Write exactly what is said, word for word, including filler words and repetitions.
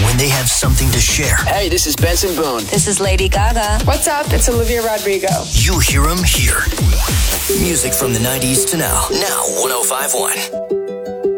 when they have something to share. Hey, this is Benson Boone. This is Lady Gaga. What's up? It's Olivia Rodrigo. You hear them here. Music from the nineties to now. Now one oh five point one.